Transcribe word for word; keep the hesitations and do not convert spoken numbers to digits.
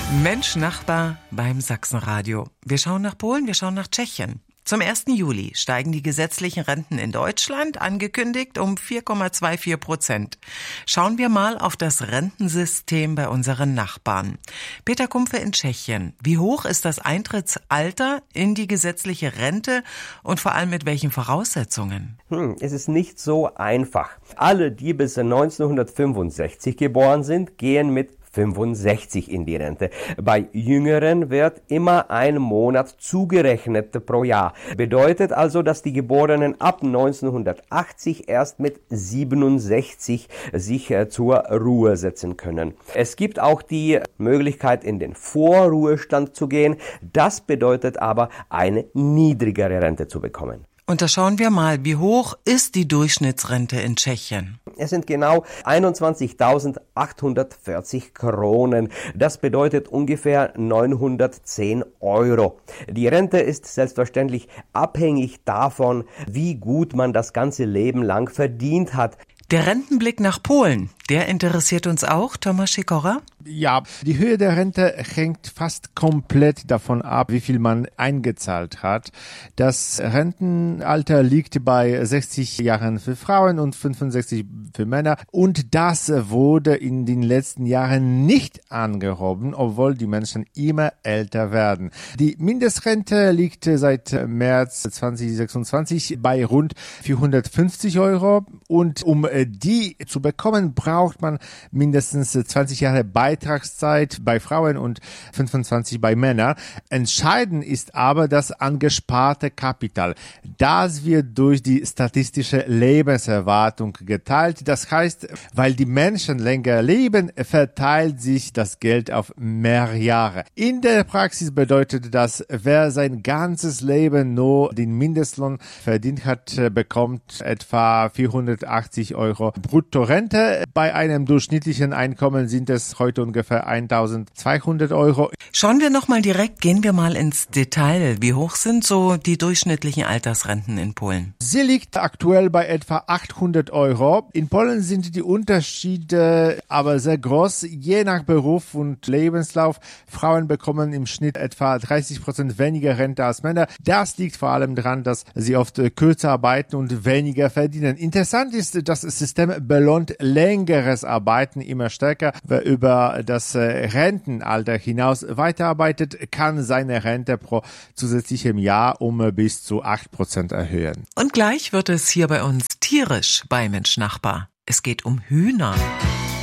Mensch Nachbar beim Sachsenradio. Wir schauen nach Polen, wir schauen nach Tschechien. Zum ersten Juli steigen die gesetzlichen Renten in Deutschland, angekündigt um vier Komma vierundzwanzig Prozent. Schauen wir mal auf das Rentensystem bei unseren Nachbarn. Peter Kumpfe in Tschechien. Wie hoch ist das Eintrittsalter in die gesetzliche Rente und vor allem mit welchen Voraussetzungen? Hm, es ist nicht so einfach. Alle, die bis neunzehnhundertfünfundsechzig geboren sind, gehen mit fünfundsechzig in die Rente. Bei Jüngeren wird immer ein Monat zugerechnet pro Jahr. Bedeutet also, dass die Geborenen ab neunzehnhundertachtzig erst mit siebenundsechzig sich äh, zur Ruhe setzen können. Es gibt auch die Möglichkeit, in den Vorruhestand zu gehen. Das bedeutet aber, eine niedrigere Rente zu bekommen. Und da schauen wir mal, wie hoch ist die Durchschnittsrente in Tschechien? Es sind genau einundzwanzigtausendachthundertvierzig Kronen. Das bedeutet ungefähr neunhundertzehn Euro. Die Rente ist selbstverständlich abhängig davon, wie gut man das ganze Leben lang verdient hat. Der Rentenblick nach Polen, der interessiert uns auch, Thomas Sikora? Ja, die Höhe der Rente hängt fast komplett davon ab, wie viel man eingezahlt hat. Das Rentenalter liegt bei sechzig Jahren für Frauen und fünfundsechzig für Männer. Und das wurde in den letzten Jahren nicht angehoben, obwohl die Menschen immer älter werden. Die Mindestrente liegt seit März zweitausendsechsundzwanzig bei rund vierhundertfünfzig Euro. Und um die zu bekommen, braucht man mindestens zwanzig Jahre Beitragszeit bei Frauen und fünfundzwanzig bei Männern. Entscheidend ist aber das angesparte Kapital. Das wird durch die statistische Lebenserwartung geteilt. Das heißt, weil die Menschen länger leben, verteilt sich das Geld auf mehr Jahre. In der Praxis bedeutet das, wer sein ganzes Leben nur den Mindestlohn verdient hat, bekommt etwa vierhundertachtzig Euro Bruttorente. Bei einem durchschnittlichen Einkommen sind es heute ungefähr eintausendzweihundert Euro. Schauen wir nochmal direkt, gehen wir mal ins Detail. Wie hoch sind so die durchschnittlichen Altersrenten in Polen? Sie liegt aktuell bei etwa achthundert Euro. In Polen sind die Unterschiede aber sehr groß, je nach Beruf und Lebenslauf. Frauen bekommen im Schnitt etwa dreißig Prozent weniger Rente als Männer. Das liegt vor allem daran, dass sie oft kürzer arbeiten und weniger verdienen. Interessant ist, dass das System belohnt längeres Arbeiten immer stärker. Wer über das Rentenalter hinaus weiterarbeitet, kann seine Rente pro zusätzlichem Jahr um bis zu acht Prozent erhöhen. Und gleich wird es hier bei uns tierisch bei Mensch Nachbar. Es geht um Hühner.